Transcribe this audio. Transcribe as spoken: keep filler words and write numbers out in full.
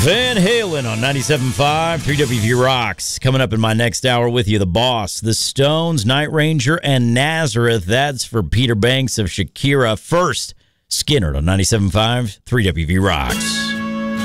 Van Halen on ninety-seven point five, three W V Rocks. Coming up in my next hour with you, The Boss, The Stones, Night Ranger, and Nazareth. That's for Peter Banks of Shakira. First, Skinner on ninety-seven point five, three W V Rocks.